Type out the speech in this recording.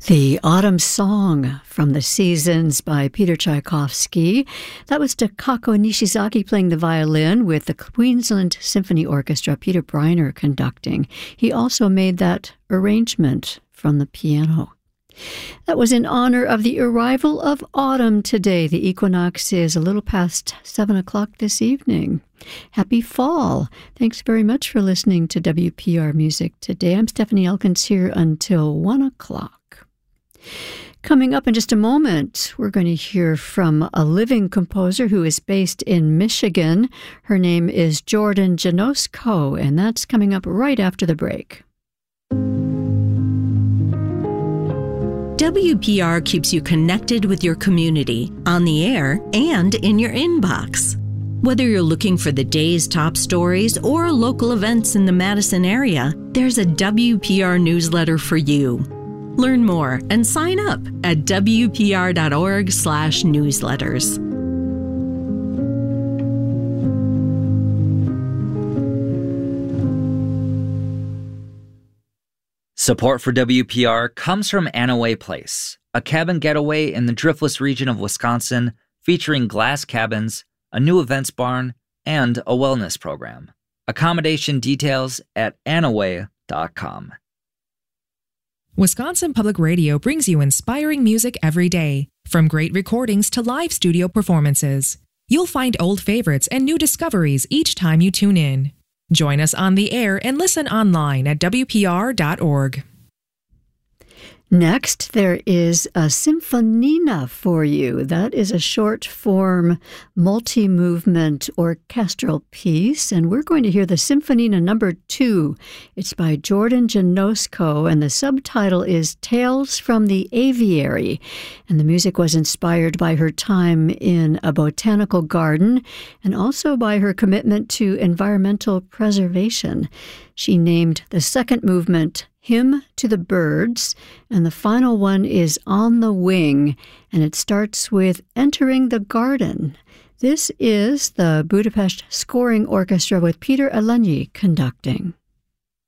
The Autumn Song from the Seasons by Peter Tchaikovsky. That was Takako Nishizaki playing the violin with the Queensland Symphony Orchestra, Peter Briner conducting. He also made that arrangement from the piano. That was in honor of the arrival of autumn today. The equinox is a little past 7 o'clock this evening. Happy fall. Thanks very much for listening to WPR Music today. I'm Stephanie Elkins here until 1 o'clock. Coming up in just a moment, we're going to hear from a living composer who is based in Michigan. Her name is Jordan Janosko, and that's coming up right after the break. WPR keeps you connected with your community, on the air, and in your inbox. Whether you're looking for the day's top stories or local events in the Madison area, there's a WPR newsletter for you. Learn more and sign up at wpr.org/newsletters. Support for WPR comes from Anaway Place, a cabin getaway in the Driftless region of Wisconsin featuring glass cabins, a new events barn, and a wellness program. Accommodation details at anaway.com. Wisconsin Public Radio brings you inspiring music every day, from great recordings to live studio performances. You'll find old favorites and new discoveries each time you tune in. Join us on the air and listen online at WPR.org. Next, there is a Symphonina for you. That is a short-form, multi-movement orchestral piece, and we're going to hear the Symphonina No. 2. It's by Jordan Janosko, and the subtitle is Tales from the Aviary. And the music was inspired by her time in a botanical garden and also by her commitment to environmental preservation. She named the second movement Hymn to the Birds, and the final one is On the Wing, and it starts with Entering the Garden. This is the Budapest Scoring Orchestra with Peter Alenyi conducting.